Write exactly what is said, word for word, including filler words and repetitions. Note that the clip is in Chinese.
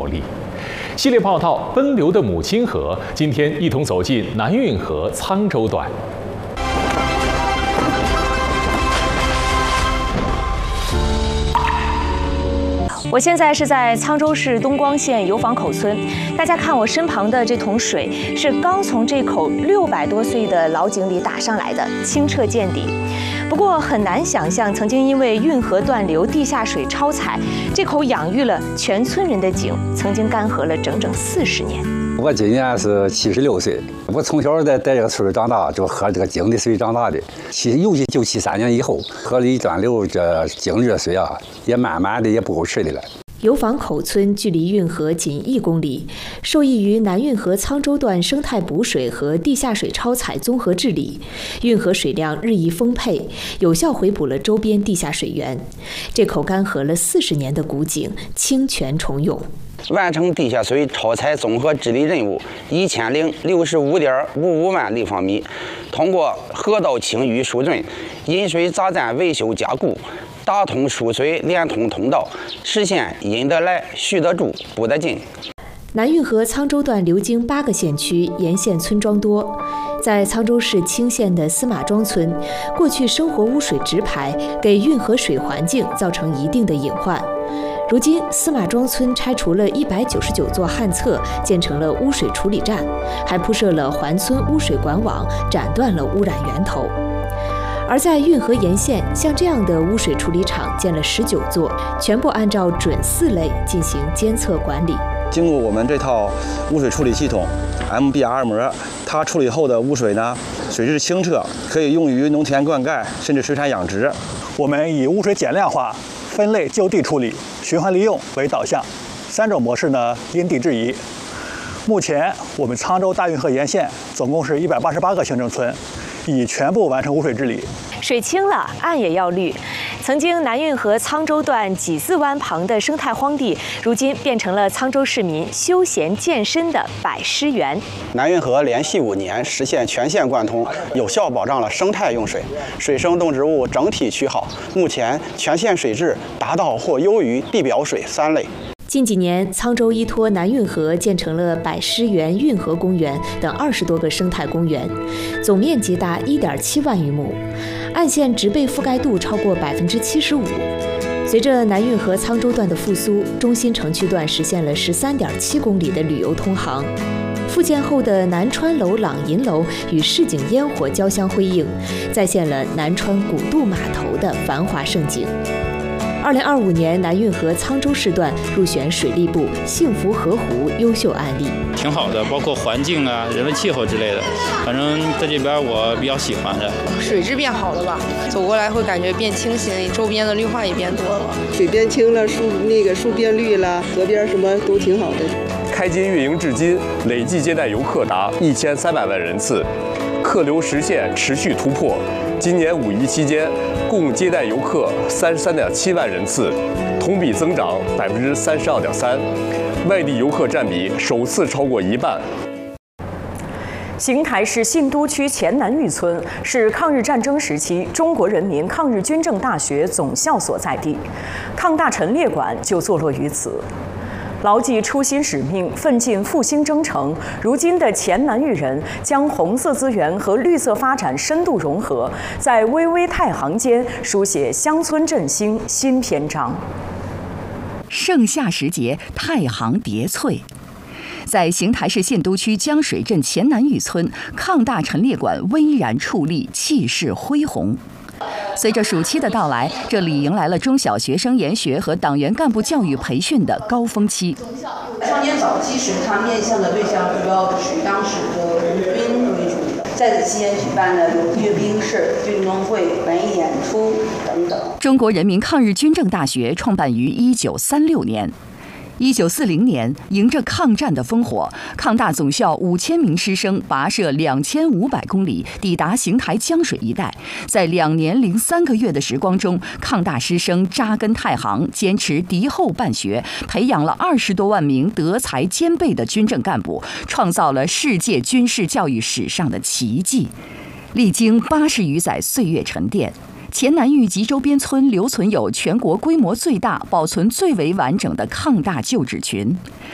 力。系列报道《奔流的母亲河》，今天一同走进南运河沧州段。 我现在是在沧州市东光县油坊口村，大家看我身旁的这桶水，是刚从这口六百多岁的老井里打上来的，清澈见底。不过很难想象，曾经因为运河断流、地下水超采，这口养育了全村人的井，曾经干涸了整整四十年。 我今年是七十六岁，我从小在在这个村长大，就喝这个井的水长大的。七，尤其九七三年以后，河里断流，这井热水啊，也慢慢的也不够吃的了。 油坊口村距离运河仅一公里，受益于南运河沧州段生态补水和地下水超采综合治理，运河水量日益丰沛，有效回补了周边地下水源。这口干涸了四十年的古井清泉重涌。 完成地下水超采综合治理任务一千零六十五点五五万立方米，通过河道清淤疏浚、引水匝站维修加固，打通输水连通通道，实现引得来、蓄得住、补得进。 南运河沧州段流经八个县区，沿线村庄多。在沧州市青县的司马庄村，过去生活污水直排，给运河水环境造成一定的隐患。如今，司马庄村拆除了一百九十九座旱厕，建成了污水处理站，还铺设了环村污水管网，斩断了污染源头。而在运河沿线，像这样的污水处理厂建了十九座，全部按照准四类进行监测管理。 经过我们这套污水处理系统 M B R 膜，它处理后的污水呢，水质清澈，可以用于农田灌溉，甚至水产养殖。 我们以污水减量化、分类就地处理、循环利用为导向，三种模式呢因地制宜。目前我们沧州大运河沿线总共是一百八十八个行政村，已全部完成污水治理。 水清了，岸也要绿。曾经南运河沧州段几字湾旁的生态荒地，如今变成了沧州市民休闲健身的百诗园。 南运河连续五年实现全线贯通，有效保障了生态用水，水生动植物整体趋好。目前全线水质达到或优于地表水三类。 近几年，沧州依托南运河建成了百诗园、运河公园等二十多个生态公园，总面积达一点七万余亩，岸线植被覆盖度超过百分之七十五。随着南运河沧州段的复苏，中心城区段实现了十三点七公里的旅游通航。复建后的南川楼、朗银楼与市井烟火交相辉映，再现了南川古渡码头的繁华盛景。二零二五年南运河沧州市段入选水利部幸福河湖优秀案例， 挺好的，包括环境啊、人文气候之类的，反正在这边我比较喜欢的。 水质变好了吧，走过来会感觉变清新，周边的绿化也变多了， 水变清了，树那个树变绿了，河边什么都挺好的。 开机运营至今，累计接待游客达一千三百万人次，客流实现持续突破。今年五一期间，共接待游客三十三点七万人次，同比增长百分之三十二点三，外地游客占比首次超过一半。 邢台市信都区前南峪村是抗日战争时期中国人民抗日军政大学总校所在地，抗大陈列馆就坐落于此。牢记初心使命，奋进复兴征程，如今的前南峪人将红色资源和绿色发展深度融合，在巍巍太行间书写乡村振兴新篇章。 盛夏时节，太行叠翠。在邢台市信都区江水镇前南峪村，抗大陈列馆巍然矗立，气势恢宏。随着暑期的到来，这里迎来了中小学生研学和党员干部教育培训的高峰期。 少年早期时，它面向的对象主要是当时的红军为主。在此期间举办的有阅兵式、运动会、文艺演出等等。 中国人民抗日军政大学创办于一九三六年。一九四零年，迎着抗战的烽火，抗大总校五千名师生跋涉两千五百公里，抵达邢台江水一带。在两年零三个月的时光中，抗大师生扎根太行，坚持敌后办学，培养了二十多万名德才兼备的军政干部，创造了世界军事教育史上的奇迹。历经八十余载岁月沉淀，前南峪及周边村留存有全国规模最大、保存最为完整的抗大旧址群。